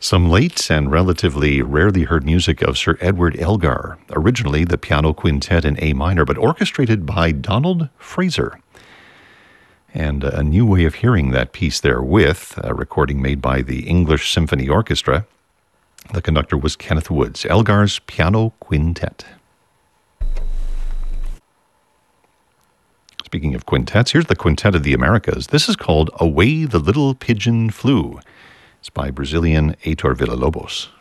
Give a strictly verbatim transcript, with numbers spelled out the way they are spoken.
Some late and relatively rarely heard music of Sir Edward Elgar, originally the piano quintet in A minor, but orchestrated by Donald Fraser. And a new way of hearing that piece there with a recording made by the English Symphony Orchestra. The conductor was Kenneth Woods, Elgar's Piano Quintet. Speaking of quintets, here's the Quintet of the Americas. This is called Away the Little Pigeon Flew. It's by Brazilian Heitor Villa-Lobos.